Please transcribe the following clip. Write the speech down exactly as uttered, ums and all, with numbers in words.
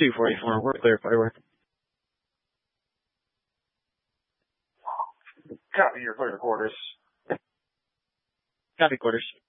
two forty-four. We're clear, firework. Copy, your clear to quarters. Copy quarters.